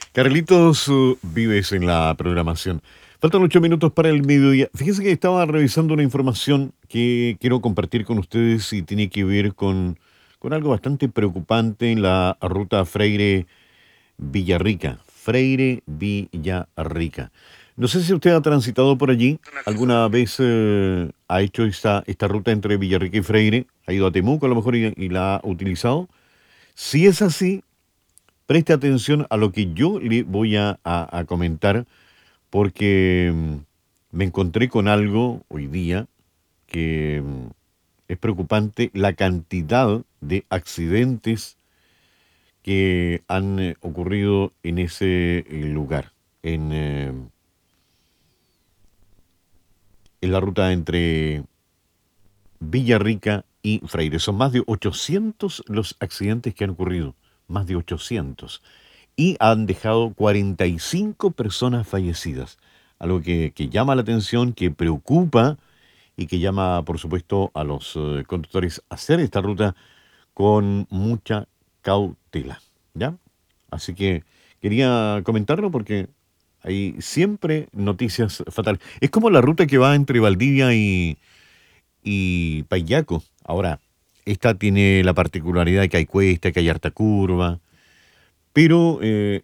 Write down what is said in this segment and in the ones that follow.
Carlitos Vives en la programación. Faltan 8 minutos para el mediodía. Fíjense que estaba revisando una información que quiero compartir con ustedes y tiene que ver con algo bastante preocupante en la ruta Freire Villarrica. Freire Villarrica. No sé si usted ha transitado por allí. ¿Alguna vez ha hecho esta ruta entre Villarrica y Freire? ¿Ha ido a Temuco a lo mejor y la ha utilizado? Si es así, preste atención a lo que yo le voy a comentar porque me encontré con algo hoy día que es preocupante, la cantidad de accidentes que han ocurrido en ese lugar, en la ruta entre Villarrica y Freire. Son más de 800 los accidentes que han ocurrido, más de 800. Y han dejado 45 personas fallecidas. Algo que llama la atención, que preocupa y que llama, por supuesto, a los conductores a hacer esta ruta con mucha cautela. ¿Ya? Así que quería comentarlo porque hay siempre noticias fatales. Es como la ruta que va entre Valdivia y Payaco. Ahora, esta tiene la particularidad de que hay cuesta, que hay harta curva, pero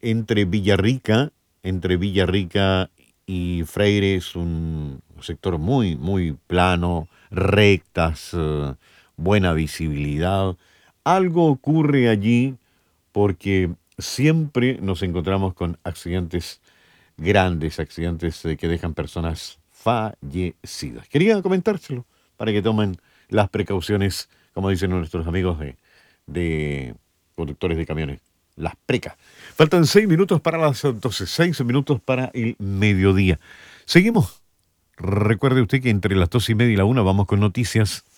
entre Villarrica y Freire es un sector muy, muy plano, rectas, buena visibilidad. Algo ocurre allí porque siempre nos encontramos con accidentes grandes, accidentes que dejan personas fallecidas. Quería comentárselo para que tomen las precauciones, como dicen nuestros amigos de conductores de camiones, las precas. Faltan 6 minutos para las 12, 6 minutos para el mediodía. Seguimos. Recuerde usted que entre las 2:30 y la 1 vamos con noticias.